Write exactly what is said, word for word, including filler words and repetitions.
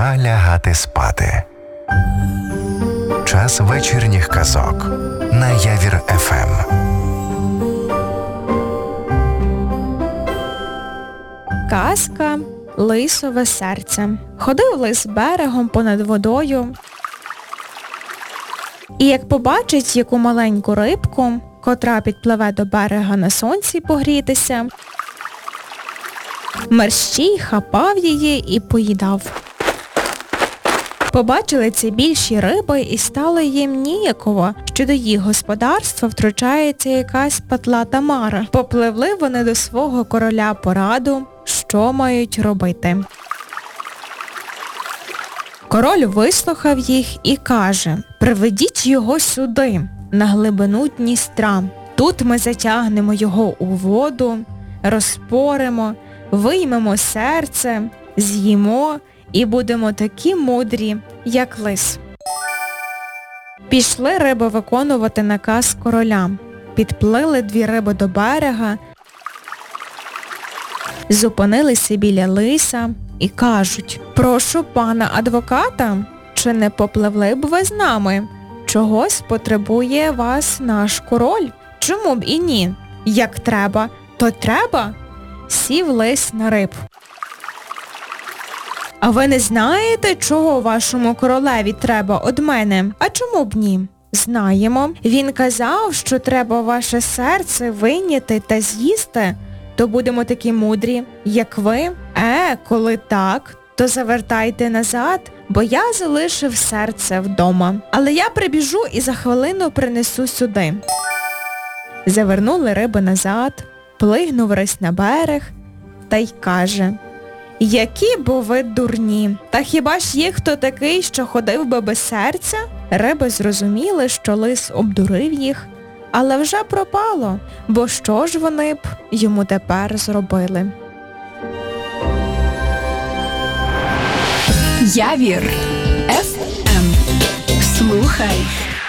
Пора лягати спати. Час вечірніх казок на Явір еф ем. Казка «Лисове серце». Ходив лис берегом понад водою, і як побачить яку маленьку рибку, котра підпливе до берега на сонці погрітися, мерщій хапав її і поїдав. Побачили це більші риби і стало їм ніяково, що до їх господарства втручається якась патлата мара. Попливли вони до свого короля по раду, що мають робити. Король вислухав їх і каже: «Приведіть його сюди, на глибину Дністра. Тут ми затягнемо його у воду, розпоримо, виймемо серце, з'їмо і будемо такі мудрі, як лис». Пішли риби виконувати наказ короля. Підплили дві риби до берега, зупинилися біля лиса і кажуть: «Прошу пана адвоката, чи не попливли б ви з нами? Чогось потребує вас наш король. Чому б і ні? Як треба, то треба». Сів лис на риб. «А ви не знаєте, чого вашому королеві треба од мене? А чому б ні?» «Знаємо. Він казав, що треба ваше серце вийняти та з'їсти, то будемо такі мудрі, як ви. Е, коли так, то завертайте назад, бо я залишив серце вдома. Але я прибіжу і за хвилину принесу сюди». Завернули риби назад, плигнув рись на берег та й каже: «Які бо ви дурні! Та хіба ж є хто такий, що ходив би без серця?» Риби зрозуміли, що лис обдурив їх, але вже пропало, бо що ж вони б йому тепер зробили? Явір еф ем. Слухай